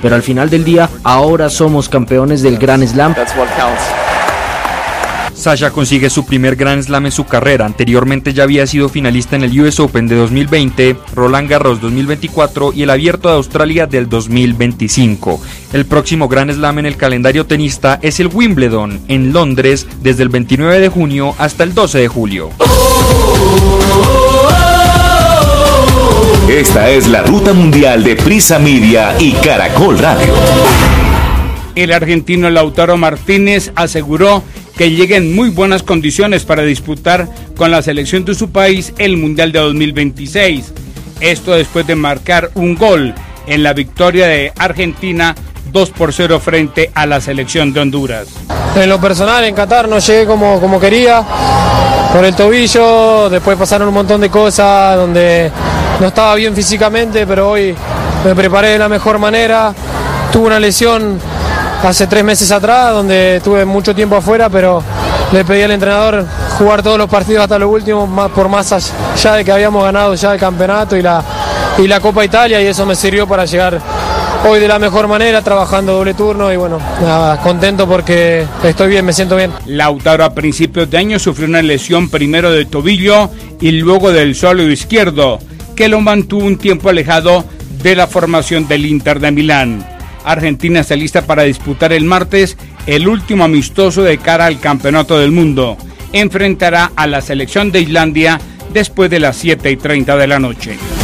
pero al final del día, ahora somos campeones del Grand Slam. Sasha consigue su primer Grand Slam en su carrera. Anteriormente ya había sido finalista en el US Open de 2020, Roland Garros 2024 y el Abierto de Australia del 2025. El próximo Grand Slam en el calendario tenista es el Wimbledon, en Londres, desde el 29 de junio hasta el 12 de julio. Esta es la ruta mundial de Prisa Media y Caracol Radio. El argentino Lautaro Martínez aseguró que llega en muy buenas condiciones para disputar con la selección de su país el Mundial de 2026. Esto después de marcar un gol en la victoria de Argentina 2-0 frente a la selección de Honduras. En lo personal, en Qatar no llegué como quería, por el tobillo, después pasaron un montón de cosas donde no estaba bien físicamente, pero hoy me preparé de la mejor manera. Tuve una lesión hace 3 meses atrás, donde estuve mucho tiempo afuera, pero le pedí al entrenador jugar todos los partidos hasta lo último, por más allá de que habíamos ganado ya el campeonato y la Copa Italia, y eso me sirvió para llegar hoy de la mejor manera, trabajando doble turno y bueno, nada, contento porque estoy bien, me siento bien. Lautaro a principios de año sufrió una lesión primero de tobillo y luego del sólido izquierdo, que lo mantuvo un tiempo alejado de la formación del Inter de Milán. Argentina se alista para disputar el martes el último amistoso de cara al Campeonato del Mundo. Enfrentará a la selección de Islandia después de las 7:30 de la noche.